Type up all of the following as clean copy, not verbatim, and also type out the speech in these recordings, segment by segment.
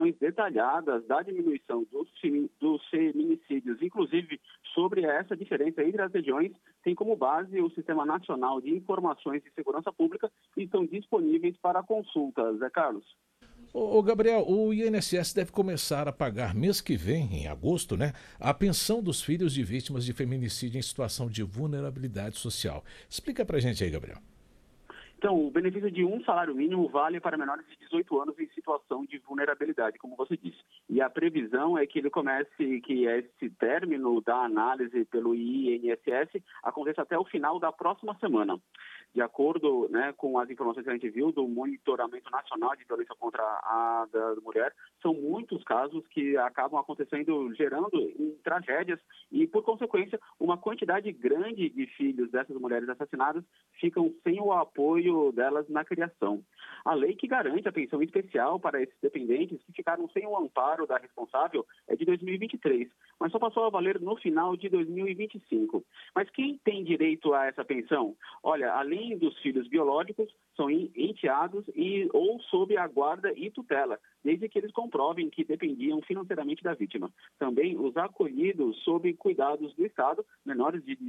informações detalhadas da diminuição dos feminicídios, inclusive sobre essa diferença entre as regiões, tem como base o Sistema Nacional de Informações de Segurança Pública e estão disponíveis para consulta. Zé Carlos. Ô Gabriel, o INSS deve começar a pagar mês que vem, em agosto, né, a pensão dos filhos de vítimas de feminicídio em situação de vulnerabilidade social. Explica pra gente aí, Gabriel. Então, o benefício de um salário mínimo vale para menores de 18 anos em situação de vulnerabilidade, como você disse. E a previsão é que ele comece, que esse término da análise pelo INSS aconteça até o final da próxima semana. De acordo, né, com as informações que a gente viu do Monitoramento Nacional de Violência contra a Mulher, são muitos casos que acabam acontecendo, gerando em tragédias e, por consequência, uma quantidade grande de filhos dessas mulheres assassinadas ficam sem o apoio delas na criação. A lei que garante a pensão especial para esses dependentes que ficaram sem o amparo da responsável é de 2023, mas só passou a valer no final de 2025. Mas quem tem direito a essa pensão? Olha, além dos filhos biológicos, são enteados ou sob a guarda e tutela, desde que eles comprovem que dependiam financeiramente da vítima. Também os acolhidos sob cuidados do Estado, menores de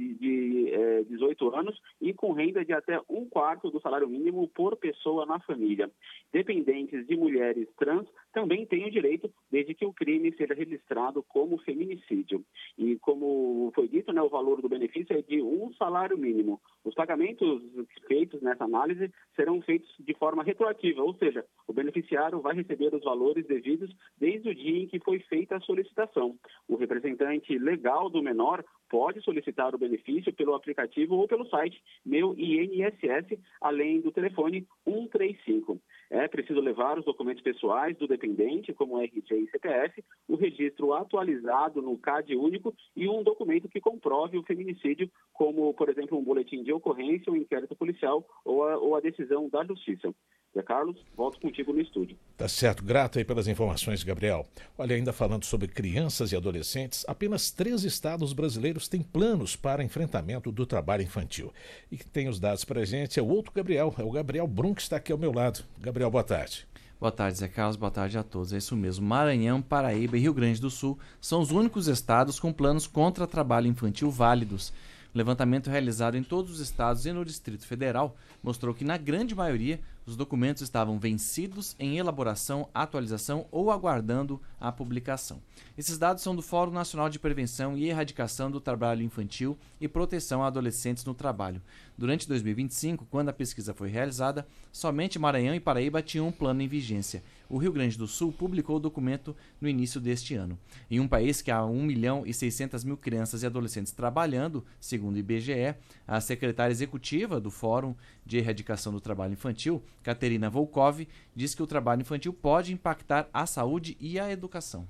18 anos e com renda de até 1/4 do salário mínimo por pessoa na família. Dependentes de mulheres trans também têm o direito, desde que o crime seja registrado como feminicídio. E como foi dito, né, o valor do benefício é de um salário mínimo. Os pagamentos feitos nessa análise serão feitos de forma retroativa, ou seja, o beneficiário vai receber os valores devidos desde o dia em que foi feita a solicitação. O representante legal do menor pode solicitar o benefício pelo aplicativo ou pelo site Meu INSS, além do telefone 135. É preciso levar os documentos pessoais do dependente, como RG e CPF, o registro atualizado no CAD único e um documento que comprove o feminicídio, como, por exemplo, um boletim de ocorrência, um inquérito policial ou a decisão da Justiça. Zé Carlos, volto contigo no estúdio. Tá certo, grato aí pelas informações, Gabriel. Olha, ainda falando sobre crianças e adolescentes, apenas 3 estados brasileiros têm planos para enfrentamento do trabalho infantil. E quem tem os dados para a gente é o outro Gabriel, é o Gabriel Brum, que está aqui ao meu lado. Gabriel, boa tarde. Boa tarde, Zé Carlos. Boa tarde a todos. É isso mesmo. Maranhão, Paraíba e Rio Grande do Sul são os únicos estados com planos contra trabalho infantil válidos. O levantamento realizado em todos os estados e no Distrito Federal mostrou que, na grande maioria, os documentos estavam vencidos, em elaboração, atualização ou aguardando a publicação. Esses dados são do Fórum Nacional de Prevenção e Erradicação do Trabalho Infantil e Proteção a Adolescentes no Trabalho. Durante 2025, quando a pesquisa foi realizada, somente Maranhão e Paraíba tinham um plano em vigência. O Rio Grande do Sul publicou o documento no início deste ano. Em um país que há 1.600.000 crianças e adolescentes trabalhando, segundo o IBGE, a secretária executiva do Fórum de Erradicação do Trabalho Infantil, Katerina Volkov, diz que o trabalho infantil pode impactar a saúde e a educação.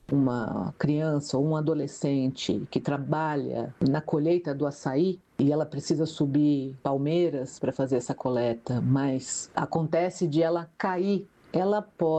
Uma criança ou um adolescente que trabalha na colheita do açaí e ela precisa subir palmeiras para fazer essa coleta, mas acontece de ela cair, ela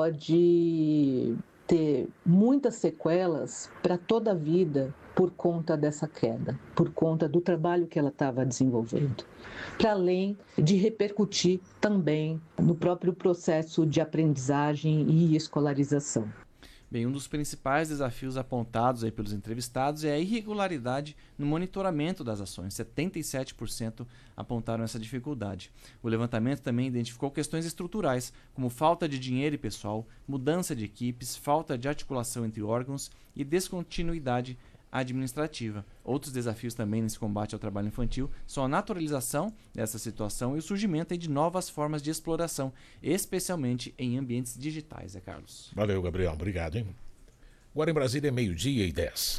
pode ter muitas sequelas para toda a vida por conta dessa queda, por conta do trabalho que ela estava desenvolvendo, para além de repercutir também no próprio processo de aprendizagem e escolarização. Bem, um dos principais desafios apontados aí pelos entrevistados é a irregularidade no monitoramento das ações. 77% apontaram essa dificuldade. O levantamento também identificou questões estruturais, como falta de dinheiro e pessoal, mudança de equipes, falta de articulação entre órgãos e descontinuidade administrativa. Outros desafios também nesse combate ao trabalho infantil são a naturalização dessa situação e o surgimento aí de novas formas de exploração, especialmente em ambientes digitais, Carlos. Valeu, Gabriel. Obrigado, hein? Agora em Brasília é 12:10.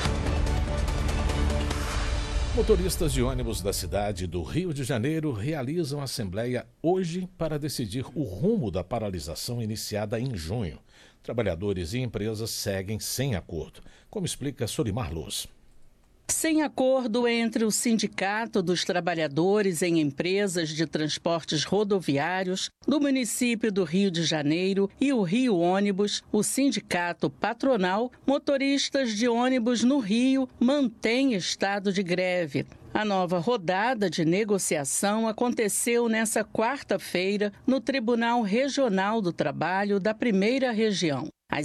Motoristas de ônibus da cidade do Rio de Janeiro realizam assembleia hoje para decidir o rumo da paralisação iniciada em junho. Trabalhadores e empresas seguem sem acordo, como explica Solimar Luz. Sem acordo entre o Sindicato dos Trabalhadores em Empresas de Transportes Rodoviários do município do Rio de Janeiro e o Rio Ônibus, o sindicato patronal, motoristas de ônibus no Rio mantém estado de greve. A nova rodada de negociação aconteceu nesta quarta-feira no Tribunal Regional do Trabalho da Primeira Região.